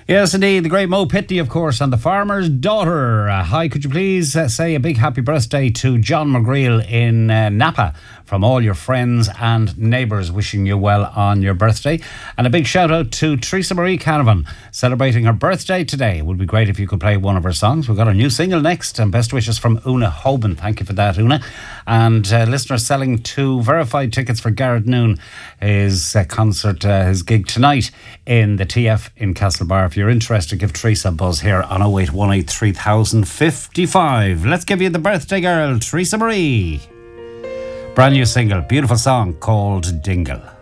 Yes, indeed. The great Mo Pitney, of course, and the farmer's daughter. Hi, could you please say a big happy birthday to John McGreal in Napa from all your friends and neighbours, wishing you well on your birthday. And a big shout out to Teresa Marie Canavan, celebrating her birthday today. It would be great if you could play one of her songs. We've got a new single next, and best wishes from Una Hoban. Thank you for that, Una. And listeners selling 2 verified tickets for Garrett Noon, his concert, his gig tonight in the TF in Castlebar. If you're interested, give Teresa a buzz here on 0818 3055. Let's give you the birthday girl, Teresa Marie. Brand new single, beautiful song called Dingle.